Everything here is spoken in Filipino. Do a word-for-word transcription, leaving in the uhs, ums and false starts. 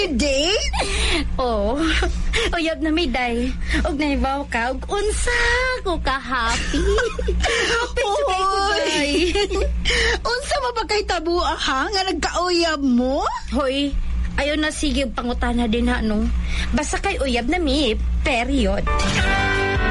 ni date? Oh, uyab na mi day. Og naibaw ka, og unsa ko ka happy. Happy sa kay ko day. Unsa mo ba kay tabu ha nga nagkauyab mo? Hoy, ayo na sige pangutana din ha no. Basta kay uyab na mi, period.